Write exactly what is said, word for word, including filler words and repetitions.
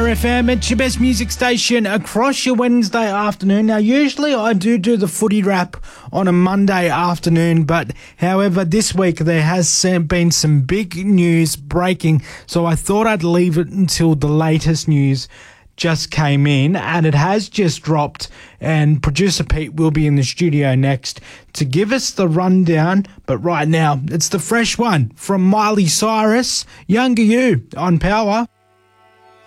Power F M, it's your best music station across your Wednesday afternoon. Now, usually I do do the footy wrap on a Monday afternoon, but however, this week there has been some big news breaking, so I thought I'd leave it until the latest news just came in, and it has just dropped, and producer Pete will be in the studio next to give us the rundown. But right now, it's the fresh one from Miley Cyrus, Younger You on Power.